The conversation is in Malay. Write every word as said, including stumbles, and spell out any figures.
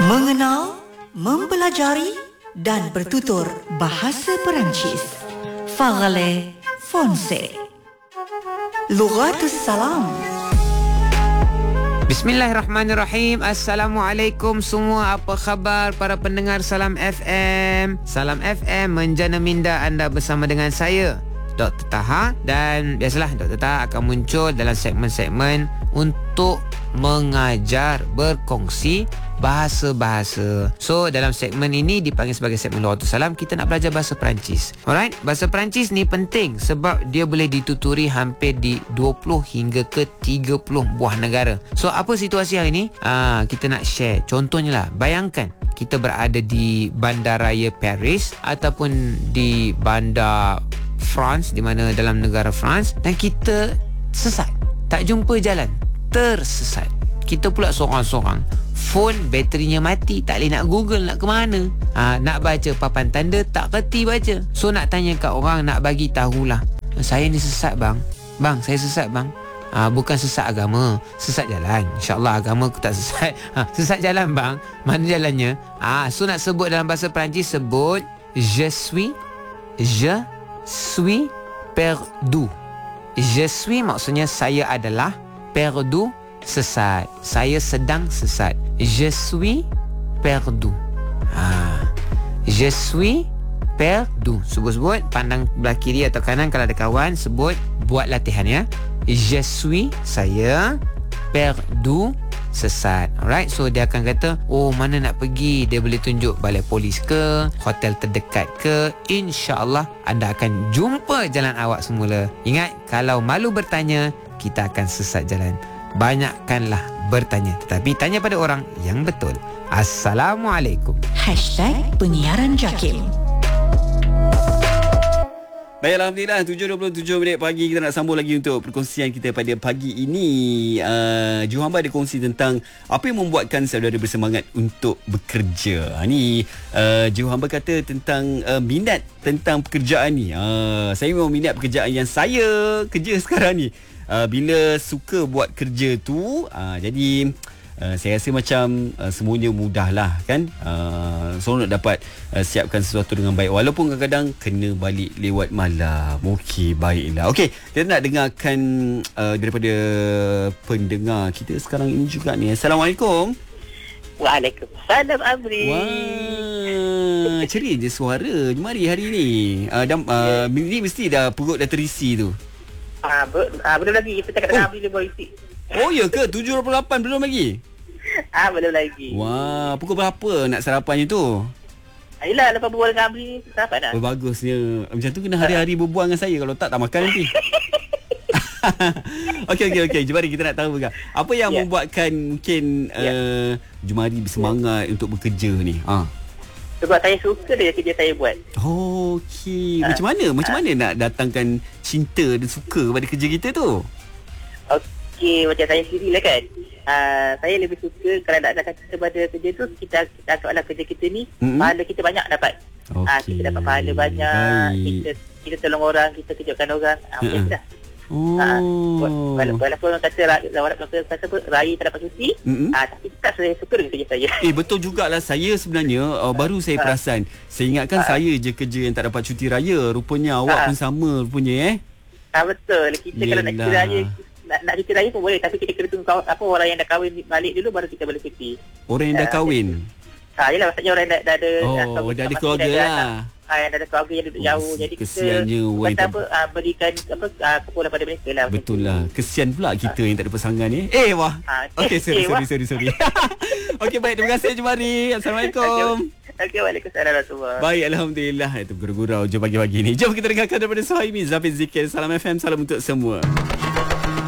Mengenal, mempelajari dan bertutur bahasa Perancis. Parlez français. Lughatus Salam. Bismillahirrahmanirrahim. Assalamualaikum semua. Apa khabar para pendengar Salam F M? Salam F M menjana minda anda bersama dengan saya, Doktor Taha. Dan biasalah Doktor Taha akan muncul dalam segmen-segmen untuk mengajar, berkongsi bahasa-bahasa. So dalam segmen ini dipanggil sebagai segmen Lughatus Salam. Kita nak belajar bahasa Perancis. Alright, bahasa Perancis ni penting sebab dia boleh dituturi hampir di dua puluh hingga ke tiga puluh buah negara. So apa situasi hari ni? Ah, kita nak share. Contohnya lah, bayangkan kita berada di bandaraya Paris ataupun di bandar France, di mana dalam negara France, dan kita sesat, tak jumpa jalan, tersesat. Kita pula seorang-seorang, phone baterinya mati, tak boleh nak Google nak ke mana. ha, Nak baca papan tanda, tak kerti baca. So nak tanya kat orang, nak bagi tahulah, saya ni sesat bang. Bang, saya sesat bang. ha, Bukan sesat agama, sesat jalan. InsyaAllah agama aku tak sesat. ha, Sesat jalan bang. Mana jalannya? ha, So nak sebut dalam bahasa Perancis, sebut Je suis Je suis perdu. Je suis maksudnya saya adalah, perdu sesat, saya sedang sesat. Je suis perdu. ha. Je suis perdu. Sebut-sebut, pandang belah kiri atau kanan. Kalau ada kawan, sebut, buat latihan ya. Je suis, saya, perdu, sesat. Alright, so dia akan kata, oh mana nak pergi. Dia boleh tunjuk balai polis ke, hotel terdekat ke. InsyaAllah anda akan jumpa jalan awak semula. Ingat, kalau malu bertanya, kita akan sesat jalan. Banyakkanlah bertanya, tetapi tanya pada orang yang betul. Assalamualaikum. Hashtag Penyiaran Jakim. Baik, Alhamdulillah, tujuh dua puluh tujuh minit pagi. Kita nak sambung lagi untuk perkongsian kita pada pagi ini. uh, Juhamba ada kongsi tentang apa yang membuatkan saudara bersemangat untuk bekerja. ha, Ni uh, Juhamba kata tentang uh, minat tentang pekerjaan ni. uh, Saya memang minat pekerjaan yang saya kerja sekarang ni. uh, Bila suka buat kerja tu, uh, jadi Uh, saya rasa macam uh, semuanya mudah lah kan. uh, So nak dapat uh, siapkan sesuatu dengan baik, walaupun kadang-kadang kena balik lewat malam. Okey, baiklah. Okey, kita nak dengarkan uh, daripada pendengar kita sekarang ini juga ni. Assalamualaikum. Waalaikumsalam, Amri. Wah, ceria je suara Jumari hari ni. uh, dan, uh, Ni mesti dah perut dah terisi tu. Ah, ber, ah belum lagi. Kita cakap dengan Amri dia baru isi. Oh ya ke? tujuh dua puluh lapan belum lagi? Ah, belum lagi. Wah, pukul berapa nak sarapannya tu? Ayolah, lepas berbual dengan Amri ni, sarapan dah. Oh, bagusnya. Macam tu kena hari-hari berbual dengan saya. Kalau tak, tak makan nanti. Okey, okey, okey. Jumari, kita nak tahu juga, apa yang yeah. membuatkan mungkin yeah. uh, Jumari bersemangat yeah. untuk bekerja ni? Ha. Sebab saya suka dia kerja saya buat. Oh, okey. Macam mana? Macam mana nak datangkan cinta dan suka kepada kerja kita tu? Okey, macam saya sendiri lah kan. Uh, saya lebih suka kalau nak datang kita pada kerja tu, kita kita anggaplah kerja kita ni, mm-hmm. pahala kita banyak dapat. Okay. Uh, kita dapat pahala banyak. Baik. Kita kita tolong orang, kita kejutkan orang. Ah, uh, macam tu dah. Oh. Uh, walaupun, walaupun orang kata walaupun kata raya tak dapat cuti, mm-hmm. uh, tapi tak saya suka dengan kerja saya. Eh, betul jugalah. Saya sebenarnya uh, baru saya perasan. Saya ingatkan uh, saya je kerja yang tak dapat cuti raya. Rupanya awak uh, pun sama rupanya eh. Ah, betul. Kita Yelah. kalau nak cuti raya, nak, nak cuti raya pun boleh, tapi kita kena tunggu apa orang yang dah kahwin balik dulu baru kita boleh cuti. Orang yang dah kahwin? Ah, yelah, maksudnya orang yang dah, dah ada oh, dah, dah ada keluarga lah. Ah, yang dah ada keluarga yang duduk oh, jauh. Jadi kesiannya kita kata apa, ah, berikan apa ah, kepuasan pada mereka lah. Betul lah. Kesian pula kita ah. yang tak ada pasangan ni. Eh wah. Ah, Okey, sorry, eh, sorry, sorry, sorry. Okey, baik. Terima kasih Jumari. Assalamualaikum. Okay, waalaikumsalam warahmatullahi. Baik, Alhamdulillah. Itu gurau-gurau je pagi-pagi ni. Jom kita dengarkan daripada Suhaimi, Zafir Zikir. Salam F M, salam untuk semua.